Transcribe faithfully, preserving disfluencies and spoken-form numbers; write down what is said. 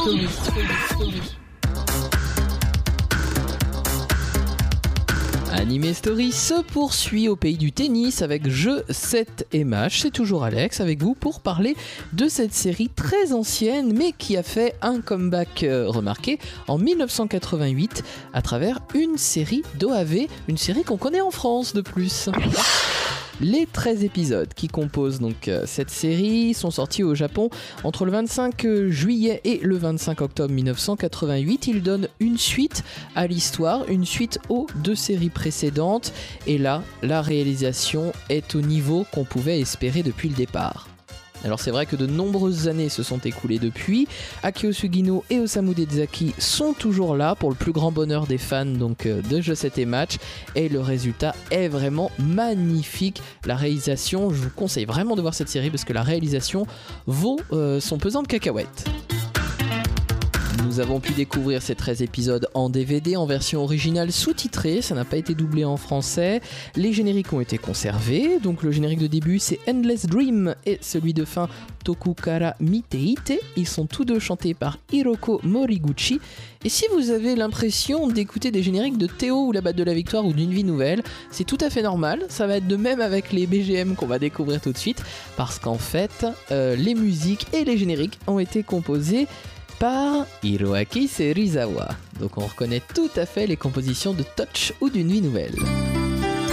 Story, Story, Story. Anime Story se poursuit au pays du tennis avec jeux sept et match. C'est toujours Alex avec vous pour parler de cette série très ancienne mais qui a fait un comeback remarqué en dix-neuf cent quatre-vingt-huit à travers une série d'O A V, une série qu'on connaît en France de plus. Les treize épisodes qui composent donc cette série sont sortis au Japon entre le vingt-cinq juillet et le vingt-cinq octobre dix-neuf cent quatre-vingt-huit. Ils donnent une suite à l'histoire, une suite aux deux séries précédentes. Et là, la réalisation est au niveau qu'on pouvait espérer depuis le départ. Alors c'est vrai que de nombreuses années se sont écoulées depuis. Akio Sugino et Osamu Dezaki sont toujours là pour le plus grand bonheur des fans donc de Jeux sept et match et le résultat est vraiment magnifique. La réalisation, je vous conseille vraiment de voir cette série parce que la réalisation vaut euh, son pesant de cacahuètes. Nous avons pu découvrir ces treize épisodes en D V D en version originale sous-titrée, ça n'a pas été doublé en français. Les génériques ont été conservés, donc le générique de début c'est Endless Dream et celui de fin Tokukara Miteite. Ils sont tous deux chantés par Hiroko Moriguchi. Et si vous avez l'impression d'écouter des génériques de Théo ou la Batte de la Victoire ou d'une vie nouvelle, c'est tout à fait normal, ça va être de même avec les B G M qu'on va découvrir tout de suite, parce qu'en fait, euh, les musiques et les génériques ont été composés par Hiroaki Serizawa. Donc on reconnaît tout à fait les compositions de Touch ou d'une vie nouvelle.